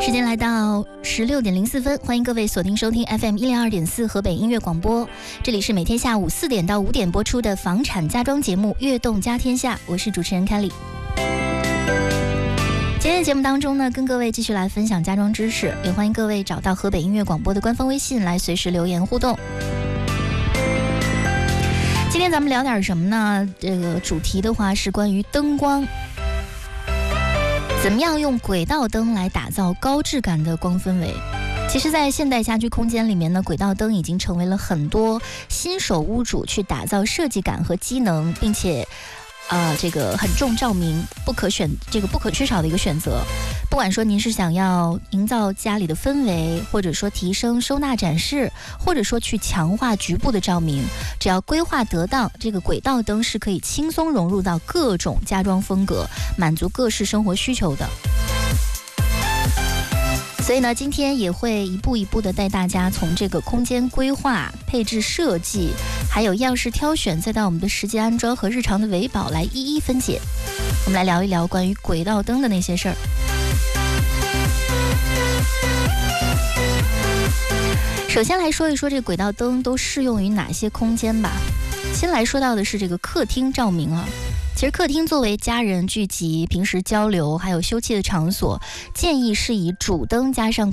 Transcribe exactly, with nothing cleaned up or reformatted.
时间来到十六点零四分，欢迎各位锁定收听 F M 一零二点四河北音乐广播，这里是每天下午四点到五点播出的房产家装节目《悦动家天下》，我是主持人 Kelly。今天的节目当中呢，跟各位继续来分享家装知识，也欢迎各位找到河北音乐广播的官方微信来随时留言互动。今天咱们聊点什么呢？这个主题的话是关于灯光。怎么样用轨道灯来打造高质感的光氛围？其实在现代家居空间里面呢，轨道灯已经成为了很多新手屋主去打造设计感和机能，并且呃，这个很重照明，不可选这个不可缺少的一个选择。不管说您是想要营造家里的氛围，或者说提升收纳展示，或者说去强化局部的照明，只要规划得当，这个轨道灯是可以轻松融入到各种家装风格，满足各式生活需求的。所以呢，今天也会一步一步的带大家从这个空间规划、配置设计，还有样式挑选，再到我们的实际安装和日常的维保来一一分解。我们来聊一聊关于轨道灯的那些事儿。首先来说一说这个轨道灯都适用于哪些空间吧。先来说到的是这个客厅照明啊。其实客厅作为家人聚集、平时交流还有休憩的场所，建议是以主灯加上